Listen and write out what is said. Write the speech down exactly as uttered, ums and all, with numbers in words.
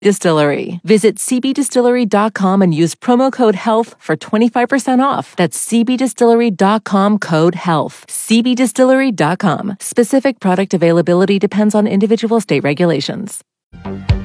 Distillery. Visit c b distillery dot com and use promo code HEALTH for twenty-five percent off. That's c b distillery dot com, code HEALTH. c b distillery dot com. Specific product availability depends on individual state regulations.